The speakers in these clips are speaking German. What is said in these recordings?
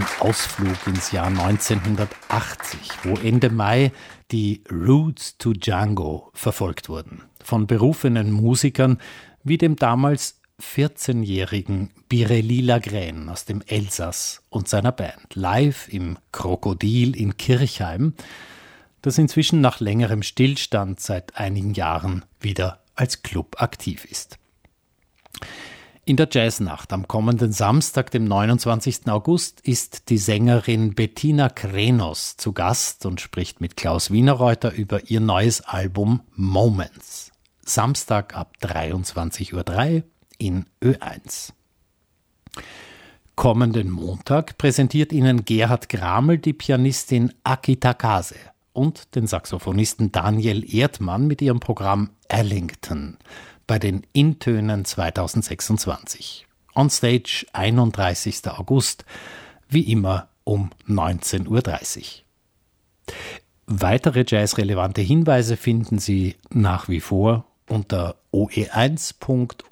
Ein Ausflug ins Jahr 1980, wo Ende Mai die Routes to Django verfolgt wurden. Von berufenen Musikern wie dem damals 14-jährigen Birelli Lagrène aus dem Elsass und seiner Band. Live im Krokodil in Kirchheim, das inzwischen nach längerem Stillstand seit einigen Jahren wieder als Club aktiv ist. In der Jazznacht am kommenden Samstag, dem 29. August, ist die Sängerin Bettina Krenos zu Gast und spricht mit Klaus Wienerreuter über ihr neues Album Moments. Samstag ab 23:03 Uhr in Ö1. Kommenden Montag präsentiert Ihnen Gerhard Gramel die Pianistin Aki Takase und den Saxophonisten Daniel Erdmann mit ihrem Programm Ellington bei den Intönen 2026. On Stage 31. August, wie immer um 19:30 Uhr. Weitere jazzrelevante Hinweise finden Sie nach wie vor unter oe1.orf.at.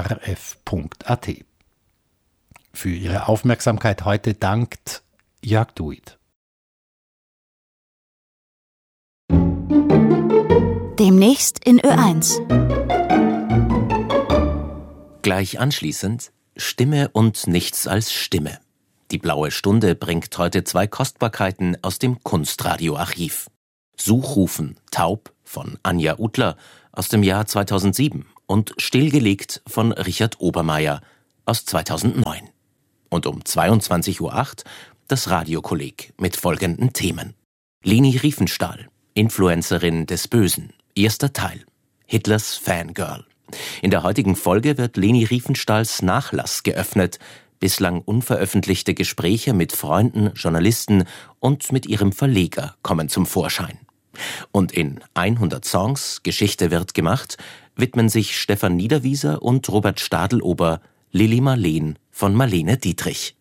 Für Ihre Aufmerksamkeit heute dankt Jörg Duit. Demnächst in Ö1. Gleich anschließend Stimme und nichts als Stimme. Die Blaue Stunde bringt heute 2 Kostbarkeiten aus dem Kunstradioarchiv. Suchrufen Taub von Anja Utler aus dem Jahr 2007 und Stillgelegt von Richard Obermeier aus 2009. Und um 22:08 Uhr das Radiokolleg mit folgenden Themen. Leni Riefenstahl, Influencerin des Bösen, 1. Teil. Hitlers Fangirl. In der heutigen Folge wird Leni Riefenstahls Nachlass geöffnet, bislang unveröffentlichte Gespräche mit Freunden, Journalisten und mit ihrem Verleger kommen zum Vorschein. Und in 100 Songs, Geschichte wird gemacht, widmen sich Stefan Niederwieser und Robert Stadelober Lili Marleen von Marlene Dietrich.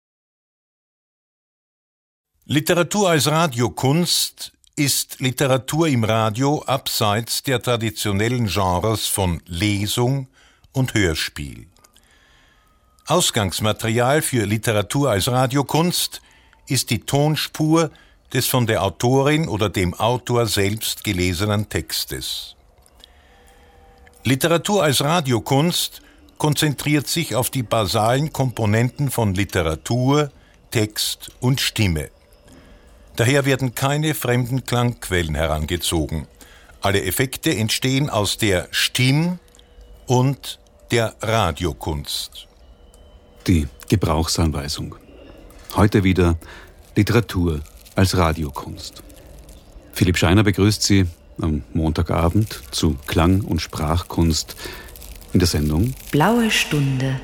Literatur als Radiokunst ist Literatur im Radio abseits der traditionellen Genres von Lesung und Hörspiel. Ausgangsmaterial für Literatur als Radiokunst ist die Tonspur des von der Autorin oder dem Autor selbst gelesenen Textes. Literatur als Radiokunst konzentriert sich auf die basalen Komponenten von Literatur, Text und Stimme. Daher werden keine fremden Klangquellen herangezogen. Alle Effekte entstehen aus der Stimm- und der Radiokunst. Die Gebrauchsanweisung. Heute wieder Literatur als Radiokunst. Philipp Scheiner begrüßt Sie am Montagabend zu Klang- und Sprachkunst in der Sendung Blaue Stunde.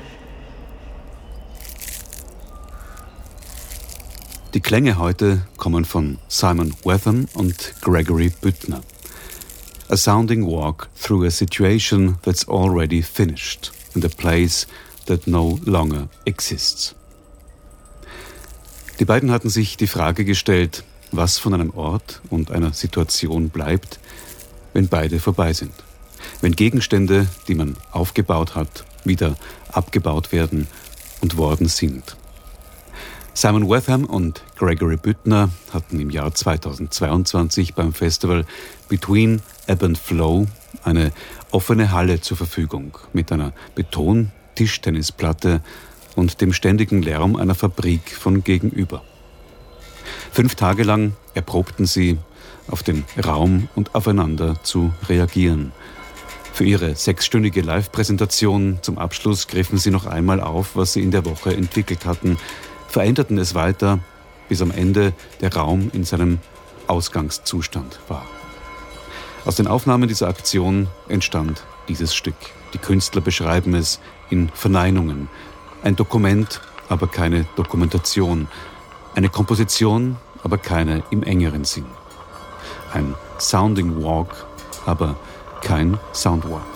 Die Klänge heute kommen von Simon Wetham und Gregory Büttner. A sounding walk through a situation that's already finished and a place that no longer exists. Die beiden hatten sich die Frage gestellt, was von einem Ort und einer Situation bleibt, wenn beide vorbei sind. Wenn Gegenstände, die man aufgebaut hat, wieder abgebaut werden und worden sind. Simon Wetham und Gregory Büttner hatten im Jahr 2022 beim Festival Between Ebb and Flow eine offene Halle zur Verfügung mit einer Beton-Tischtennisplatte und dem ständigen Lärm einer Fabrik von gegenüber. 5 Tage lang erprobten sie, auf den Raum und aufeinander zu reagieren. Für ihre 6-stündige Live-Präsentation zum Abschluss griffen sie noch einmal auf, was sie in der Woche entwickelt hatten, veränderten es weiter, bis am Ende der Raum in seinem Ausgangszustand war. Aus den Aufnahmen dieser Aktion entstand dieses Stück. Die Künstler beschreiben es in Verneinungen. Ein Dokument, aber keine Dokumentation. Eine Komposition, aber keine im engeren Sinn. Ein Sounding Walk, aber kein Soundwalk.